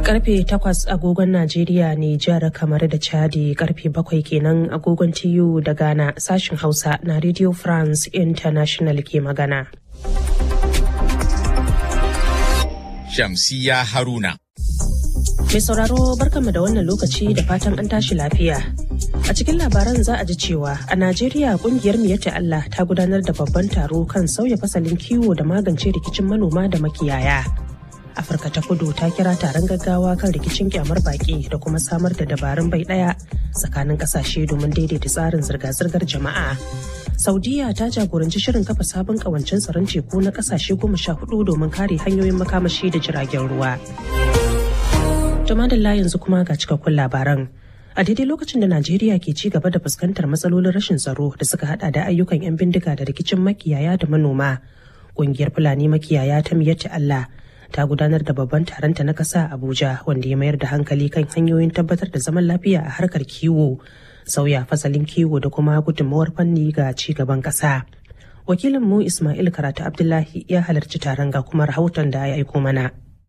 Karfe 8 agogon Najeriya, Nijar, kamar da Chadi, karfe 7 kenan agogon TU da Ghana. Sashin Hausa na Radio France International ke magana. Shamsiya Haruna. Mai sauraro barkanmu da wannan lokaci da fatan an tashi lafiya. A cikin labaran za a ji cewa a Najeriya kungiyar Miyatta Allah ta gudanar da babban taro kan sauya fasalin kiwo da magance rikicin manoma da makiyaya. Afirka ta Kudu ta kira taron gaggawa kan rikicin kyamar baki da kuma samar da dabarun bai daya tsakanin kasashe domin daidaita tsarin zirga-zirgar jama'a. Saudiya ta jagoranci shirin kafa sabon kawancen tsaron teku na kasashe 14 domin kare hanyoyin makamashi da jiragen ruwa. Tumadalla yanzu kuma ga cikakkun labaran. A daidai lokacin da Najeriya ke ci gaba da fuskantar matsalolin rashin tsaro da suka hada da ayyukan 'yan bindiga da rikicin makiyaya da manoma, ƙungiyar Fulani makiyaya ta Miyatta Allah ta gudanar da babban taronta na ƙasa a Abuja wanda ya mayar da hankali kan hanyoyin tabbatar da zaman lafiya a harkar kiwo, sauya fasalin kiwo da kuma gudunmawar fanni ga ci gaban ƙasa. Wakilinmu Ismail Karatu Abdullahi ya halarci taron ga kuma rahoton da ya aiko mana.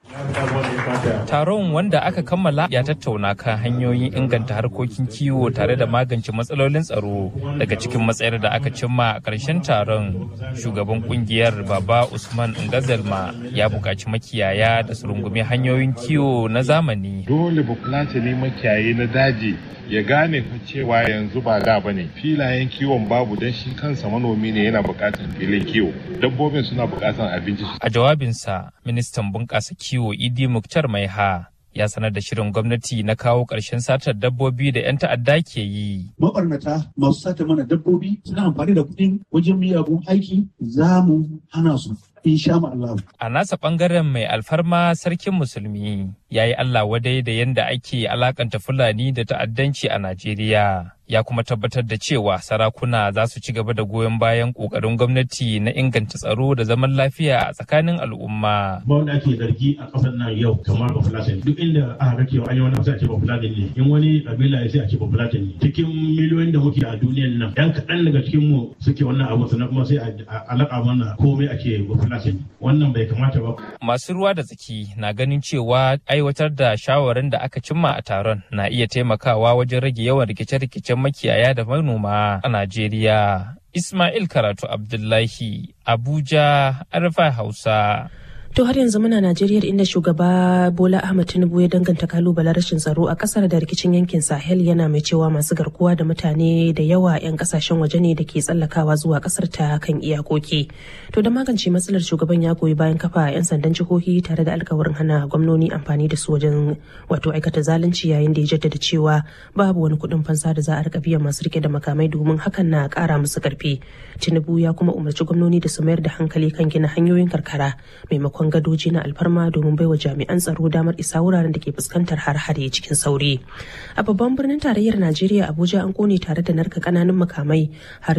Taron wanda aka kammala ya tattauna kan hanyoyin inganta harkokin kiwo tare da magance matsalolin tsaro. Daga cikin matsayar da aka cimma a ƙarshen taron, shugaban kungiyar Baba Usman Ngazalma ya buƙaci makiyaya da su rungumi hanyoyin kiwo na zamani. Dole bafulatani makiyayi na daji ya gane cewa yanzu ba da bane, filayen kiwon babu don shi kansa manomi ne yana buƙatar filin kiwo, dabbobin suna buƙatar abinci. A jawabinsa, ministan bunƙasa kiwo Idi Muktar Maiha ya sanar da shirin gwamnati na kawo ƙarshen satar dabbobi da 'yan ta'adda ke yi. Mabarnata masu sata mana dabbobi suna amfani da kuɗin wajen miyagun aiki, za mu hana su. Insha Allah. A nasa ɓangaren mai alfarma sarkin musulmi ya yi Allah wadai da yadda ake alakanta Fulani da ta'addanci a Najeriya. Ya kuma tabbatar da cewa sarakuna za su ci gaba da goyon bayan ƙoƙarin gwamnati na inganta tsaro da zaman lafiya a tsakanin al'umma. Ba wanda ake zargi a ƙasar nan yau kamar Bafulatani. Duk inda aka ga cewa an yi wani sai a ce Bafulatani ne. In wani ƙabila ya sai a ce Bafulatani. Cikin miliyoyin da muke a duniyan nan, ɗan kaɗan daga cikin mu suke wannan abu sannan kuma sai a alaƙa mana komai a ce Bafulatani. Wannan bai kamata ba. Masu ruwa da tsaki na ganin cewa aiwatar da shawarin da aka cimma a taron na iya taimakawa wajen rage yawan rikice-rikicen makiyaya da manoma a Najeriya. Ismail Karatu Abdullahi, Abuja, Arfa Hausa. To har yanzu muna Najeriya inda shugaba Bola Ahmed Tinubu ya danganta kalubalen rashin tsaro a kasar da rikicin yankin Sahel, yana mai cewa masu garkuwa da mutane da yawa 'yan kasashen waje ne da ke tsallakawa zuwa kasar ta kan iyakoki. To da magance matsalar, shugaban ya goyi bayan kafa 'yan sandan jihohi tare da alkawarin hana gwamnoni amfani da su wajen aikata zalunci, yayin da ya jaddada cewa babu wani kuɗin fansa da za a rika biyan masu rike da makamai domin hakan na ƙara musu ƙarfi. Tinubu ya kuma umarci gwamnoni da su mayar da hankali kan gina hanyoyin karkara maimakon gadoji na alfarma domin baiwa jami'an tsaro damar isa wuraren da ke fuskantar har-hare cikin sauri. A babban birnin tarayyar Najeriya Abuja an kone tare da narka kananan makamai har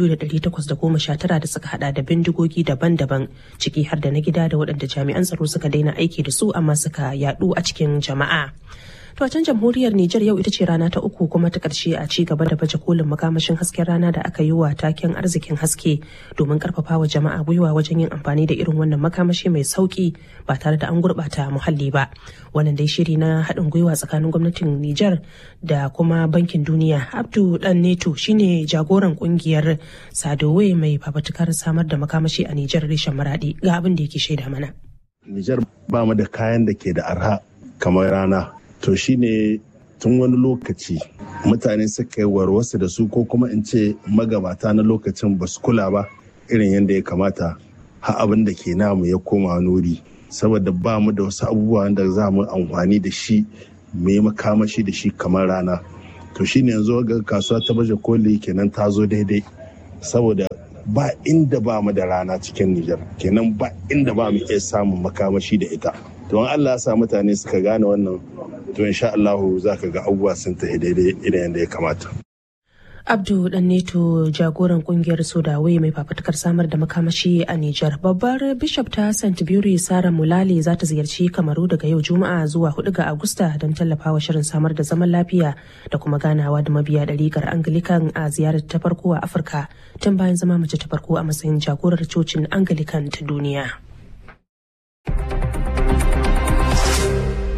2,819 da suka hada da bindigogi daban-daban, ciki har da na gida da waɗanda jami'an tsaro suka daina aiki da su amma suka yadu a cikin jama'a. To a can jamhuriyar Nijar yau ita ce rana ta uku kuma ta ƙarshe a ci gaba da baje kolin makamashin hasken rana da aka yi wa taken arzikin haske domin karfafa wa jama'a gwiwa wajen yin amfani da irin wannan makamashi mai sauki ba tare da an gurɓata muhalli ba. Wannan dai shiri na haɗin gwiwa tsakanin gwamnatin Nijar da kuma Bankin Duniya. Abdu Dan Neto shine jagoran kungiyar Sadowe mai fafatukar samar da makamashi a Nijar reshen Maradi, ga abin da yake shaida mana. Nijar ba mu da kayan da ke da arha kamar rana. To shi ne tun wani lokaci mutane suka yi warwasu da su, ko kuma in ce magabata na lokacin ba su kula ba irin yadda ya kamata, ha abin da ke namu ya koma nuri, saboda ba mu da wasu abubuwan da za mu amfani da shi mai makamashi da shi kamar rana. To shi ne yanzu ga kasuwa ta baje koli kenan ta zo daidai, saboda ba inda ba mu da rana cikin Nijar, kenan ba inda ba mu iya samun makamashi da ita. To Allah ya sa mutane suka gane wannan, to insha Allah za ka ga abubuwa sun tafi daidai irin yadda ya kamata. Abdu Dan Neto, jagoran kungiyar Sodawe mai fafutukar samar da makamashi a Nijar. Babbar Bishop ta St. Buri Sara Mulale za ta ziyarci Kamaru daga yau Juma'a zuwa 4 ga Agusta don tallafawa shirin samar da zaman lafiya da kuma ganawa da mabiya ɗariƙar Anglican a ziyarar ta farko a Afirka tun bayan zama mace ta farko a matsayin jagorar cocin Anglican ta duniya.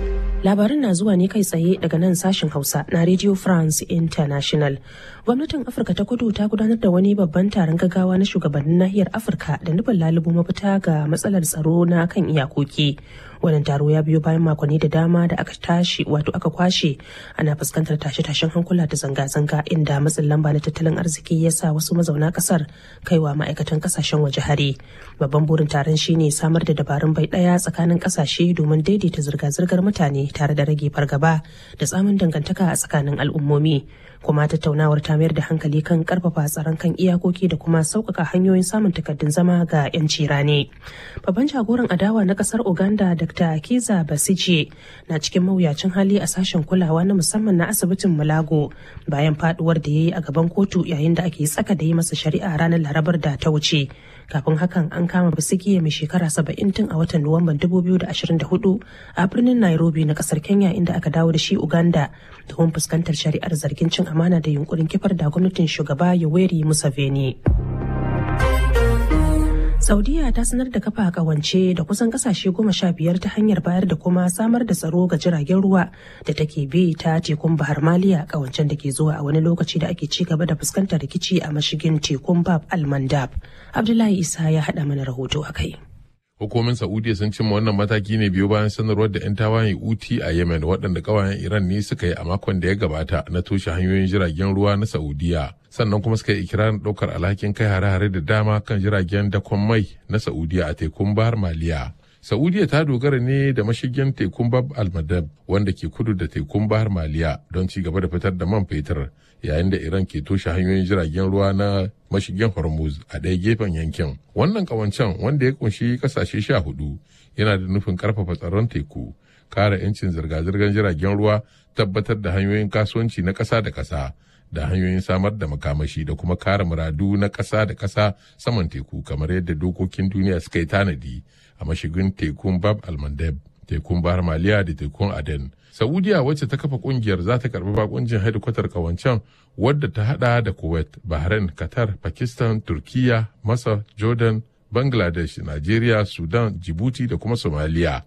Labarin na zuwa ne kai tsaye daga nan sashen Hausa na Radio France International. Gwamnatin Afirka ta Kudu ta gudanar da wani babban taron gaggawa na shugabannin nahiyar Afirka da nufin lalubo mafita ga matsalar tsaro na kan iyakoki. Wannan taro ya biyo bayan makonni da dama da aka kwashe ana fuskantar tashe-tashen hankula da zanga-zanga inda matsin lamba na tattalin arziki ya sa wasu mazauna kasar kaiwa ma'aikatan kasashen waje hari. Babban burin taron shine samar da dabarun bai daya tsakanin kasashe domin daidaita zirga-zirgar mutane tare da rage fargaba da tsamin dangantaka a tsakanin al'ummomi. Kuma tattaunawar ta mayar da hankali kan karfafa tsaron kan iyakoki da kuma sauƙaƙa hanyoyin samun takardun zama ga 'yanci rani. Babban jagoran adawa na ƙasar Uganda Dr. Kiza Basije na cikin mawuyacin hali a sashen kulawa na musamman na asibitin Mulago bayan faduwar da ya yi a gaban kotu yayin da ake tsaka da yi masa shari'a ranar Larabar da ta wuce. Kafin hakan an kama Basige mai shekara 70 tun a watan Nuwamban 2024 a birnin Nairobi na ƙasar Kenya inda aka dawo da shi Uganda domin fuskantar shari'ar zargin cin amana da yunkurin kifar da gwamnatin shugaba Yoweri Museveni. Saudiya ta sanar da kafa kawance da kusan kasashe 15 ta hanyar bayar da kuma samar da tsaro ga jiragen ruwa da take bi ta tekun Bahar Maliya, kawancen da ke zuwa a wani lokaci da ake ci gaba da fuskantar rikici a mashigin tekun Bab al-Mandab. Abdullahi Isa ya haɗa mana rahoto a kai. Hukumomin Saudiya sun cimma wannan mataki ne biyo bayan sanarwar da 'yan tawayen Houthi a Yemen waɗanda ƙawayen Iran ne suka yi a makon da ya gabata na toshe hanyoyin jiragen ruwa na Saudiya. Sannan kuma suka yi ikirarin ɗaukar alhakin kai hare-hare da dama kan jiragen dakon mai na Saudiya a tekun Bahar Maliya. Saudiya ta dogara ne da mashigin tekun Bab al-Mandab wanda ke kudu da tekun Bahar Maliya don ci gaba da fitar da man fetur, yayin da Iran ke toshe hanyoyin jiragen ruwa na mashigin Hormuz a ɗaya gefen yankin. Wannan ƙawancen wanda ya kunshi ƙasashe 14 yana da nufin ƙarfafa tsaron teku, kare 'yancin zirga-zirgar jiragen ruwa, tabbatar da hanyoyin kasuwanci na ƙasa da ƙasa, da hanyoyin samar da makamashi da kuma kare muradu na ƙasa da ƙasa saman teku kamar yadda dokokin duniya suka yi tanadi a mashigin tekun Bab al-Mandab, tekun Bahar Maliya da tekun Aden. Saudiya wacce ta kafa kungiyar za ta karbi bakuncin hedikwatar kawancen wadda ta hada da Kuwait, Bahrain, Qatar, Pakistan, Turkiya, Masar, Jordan, Bangladesh, Najeriya, Sudan, Djibouti da kuma Somalia.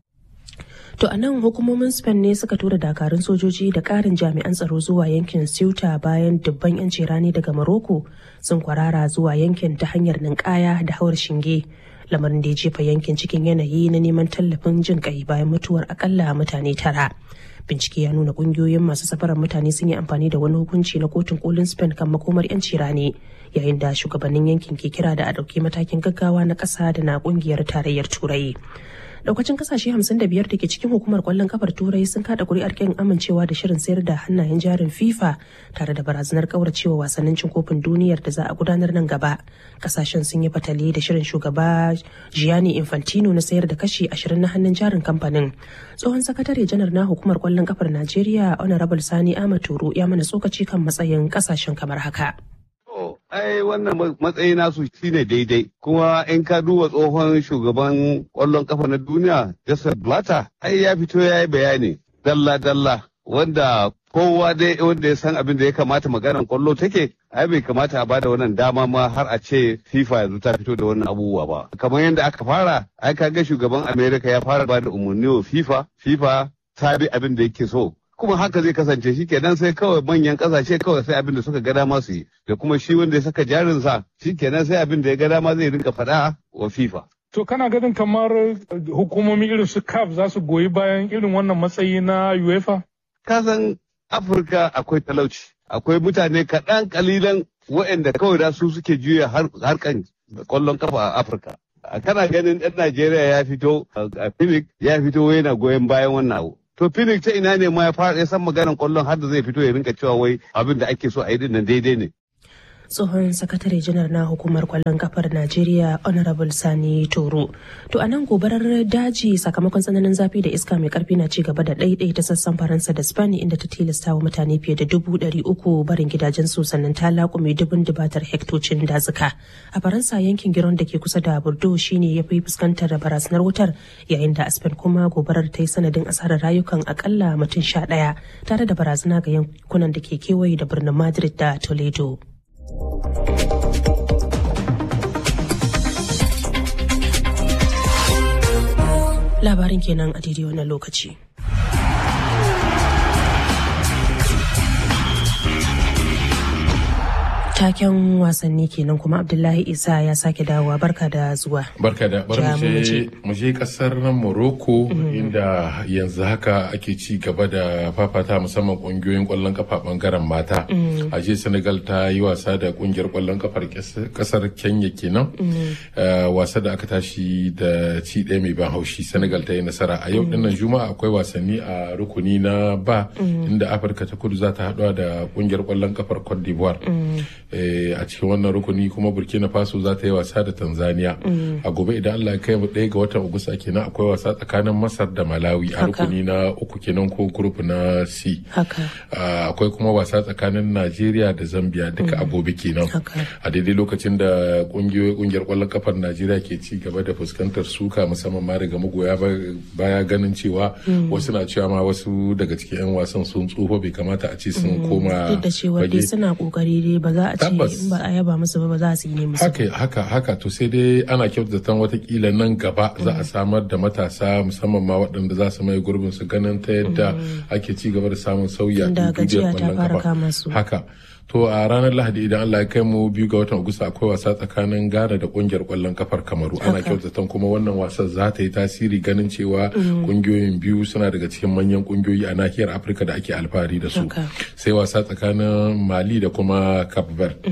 To a nan hukumomin Spain ne suka tura dakarun sojoji da ƙarin jami'an tsaro zuwa yankin Ceuta bayan dubban 'yanci rani daga Morocco sun kwarara zuwa yankin ta hanyar ninkaya da hawar shinge. Lamarin da ya jefa yankin cikin yanayi na neman tallafin jin kai bayan mutuwar akalla mutane 9. Bincike ya nuna kungiyoyin masu safarar mutane sun yi amfani da wani hukunci na kotun kolin Spain kan makomar 'yanci rani, yayin da shugabannin yankin ke kira da a ɗauki matakin gaggawa na ƙasa da na ƙungiyar tarayyar Turai. Daukacin kasashe 55 da ke cikin hukumar kwallon kafar Turai sun kada kuri'ar kin amincewa da shirin sayar da hannayen jarin FIFA tare da barazanar kauracewa wasannin cin kofin duniyar da za a gudanar nan gaba. Kasashen sun yi fatali da shirin shugaba Gianni Infantino na sayar da kashi 20 na hannun jarin kamfanin. Tsohon sakatare janar na hukumar kwallon kafar Najeriya Honorable Sani Ahmad Turo ya mana tsokaci kan matsayin kasashen kamar haka. Ai wannan matsayi nasu shine daidai, kuma in ka duba tsohon shugaban kwallon kafa na duniya Joseph Blatter ai ya fito ya yi bayani dalla-dalla wanda kowa dai wanda ya san abin da ya kamata maganar kwallo take, ai bai kamata a bada wannan dama ma har a ce FIFA yanzu ta fito da wannan abubuwa ba. Kamar yadda aka fara, ai kaga shugaban America ya fara bada umarni wa FIFA ta bi abin da yake so. Kuma haka zai kasance shi kenan sai kawai manyan kasashe kawai sai abin da suka ga dama su yi, da kuma shi wanda ya saka jarinsa shi kenan sai abin da ya ga dama zai rinka faɗa wa FIFA. To kana ganin kamar hukumomi irin su CAF za su goyi bayan irin wannan matsayi na UEFA? Kasan Afirka akwai talauci, akwai mutane kaɗan kalilan waɗanda kawai da su suke juya harkan kwallon kafa a Afirka. Kana ganin ɗan Najeriya ya fito a Phoenix ya fito yana goyon bayan wannan abu. To Phoenix ta ina ne ma ya san maganar kwallon har da zai fito ya rinka cewa wai abin da ake so a yi din nan daidai ne. Tsohon sakatare janar na hukumar kwallon kafar Najeriya Honorable Sani Toro. To a nan gobarar daji sakamakon tsananin zafi da iska mai karfi na ci gaba da ɗaiɗaita sassan Faransa da Spain inda ta tilasta wa mutane fiye da 300,000 barin gidajensu sannan ta laƙume dubun dubatar hektocin dazuka. A Faransa yankin Giron da ke kusa da Bordeaux shine ya fi fuskantar barazanar wutar, yayin da a Spain kuma gobarar ta yi sanadin asarar rayukan akalla mutum 11 tare da barazana ga yankunan da ke kewaye da birnin Madrid da Toledo. Labarin kenan a daidai wannan lokaci. Taken wasanni kenan kuma Abdullahi Isa ya sake dawowa. Barka da zuwa. Barka da mu je kasar Morocco inda yanzu haka ake ci gaba da fafata musamman kungiyoyin kwallon kafa bangaren mata. A je Senegal ta yi wasa da kungiyar kwallon kafar kasar Kenya kenan. Wasa da aka tashi da ci ɗaya mai ban haushi, Senegal ta yi nasara. A yau dinnan Juma'a akwai wasanni a rukuni na ba inda Afirka ta Kudu za ta haɗuwa da kungiyar kwallon kafar Cote d'Ivoire. A cikin wannan rukuni kuma Burkina Faso za ta yi wasa da Tanzania. A gobe idan Allah ya kai mu 1 ga watan Agusta kenan akwai wasa tsakanin Masar da Malawi a rukuni na 3 kenan ko group na C. Akwai kuma wasa tsakanin Najeriya da Zambia duka a gobe kenan. A daidai lokacin da kungiyar kwallon kafar Najeriya ke ci gaba da fuskantar suka musamman ma daga magoya baya ganin cewa wasu na cewa ma wasu daga cikin 'yan wasan sun tsufa bai kamata a ce sun koma duk da cewa dai suna kokari dai ba za a ce in ba a yaba musu ba za su yi ne musu. Haka to sai dai ana kyautatan watakila nan gaba za a samar da matasa musamman ma waɗanda za su mai gurbin su ganin ta yadda ake ci gaba da samun sauyi a duniyar kwallon kafa. Haka. To a ranar Lahadi idan Allah ya kai mu 2 ga watan Agusta akwai wasa tsakanin Ghana da kungiyar kwallon kafar Kamaru. Ana kyautatan kuma wannan wasan za ta yi tasiri ganin cewa kungiyoyin biyu suna daga cikin manyan kungiyoyi a nahiyar Afirka da ake alfahari da su. Sai wasa tsakanin Mali da kuma Cape Verde.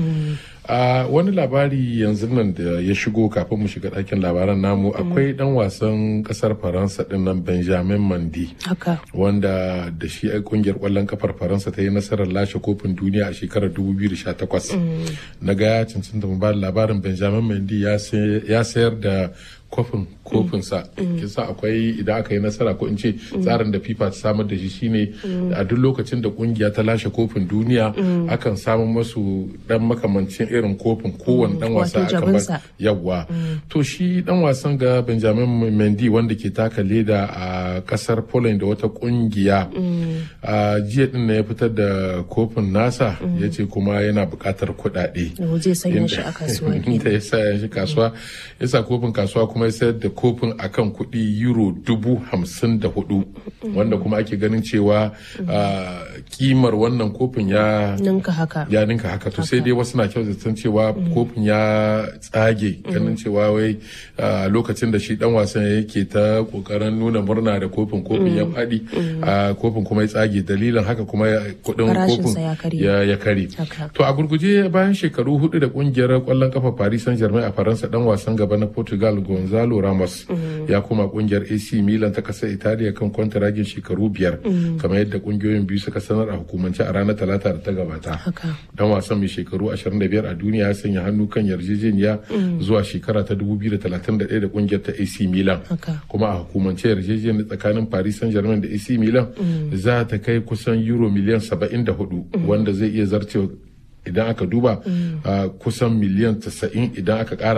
Wani labari yanzu nan da ya shigo kafin mu shiga ɗakin labaran namu akwai ɗan wasan ƙasar Faransa ɗin nan Benjamin Mendy wanda da shi kungiyar ƙwallon kafar Faransa ta yi nasarar lashe kofin duniya a shekarar 2018. Na ga ya cancanta mu ba labarin Benjamin Mendy ya sayar da kofinsa. Kisa akwai idan aka yi nasara ko in ce tsarin da FIFA ta samar da shi shine a duk lokacin da kungiya ta lashe kofin duniya akan samu masu dan makamancin irin kofin kowane dan wasa akan bar yawa. To shi dan wasan ga Benjamin Mendy wanda ke taka leda a kasar Poland da wata kungiya a jiya din ya fitar da kofin nasa yace kuma yana buƙatar kuɗaɗe. Zai sanya shi a kasuwa. Inda ya sanya shi kasuwa, ya sa kofin kasuwa kuma ya sayar da kofin akan kuɗi euro 54,000 wanda kuma ake ganin cewa kimar wannan kofin ya ninka haka. To sai dai wasu na kyau zaton cewa kofin ya tsage ganin cewa wai lokacin da shi dan wasan yake ta kokarin nuna murna da kofin ya faɗi kofin kuma ya tsage dalilin haka kuma kuɗin kofin ya kare. To a gurguje bayan shekaru 4 da kungiyar kwallon kafa Paris Saint-Germain a Faransa, dan wasan gaba na Portugal Gonzalo Ramos ya koma kungiyar AC Milan ta kasar Italiya kan kwantaragin shekaru 5 kamar yadda kungiyoyin biyu suka sanar a hukumance a ranar Talata da ta gabata. Dan wasan mai shekaru 25 a duniya ya sanya hannu kan yarjejeniya zuwa shekara ta 2031 da kungiyar ta AC Milan. Kuma a hukumance yarjejeniyar tsakanin Paris Saint-Germain da AC Milan za ta kai kusan euro miliyan 74 wanda zai iya zarce idan aka duba kusan miliyan 90 idan aka kara